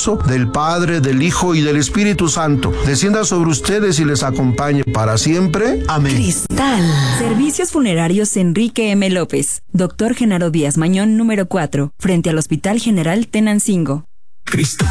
Todopoderoso, del Padre, del Hijo y del Espíritu Santo, descienda sobre ustedes y les acompañe para siempre. Amén. Cristal. Servicios Funerarios Enrique M. López. Dr. Genaro Díaz Mañón, número 4, frente al Hospital General Tenancingo. Cristo.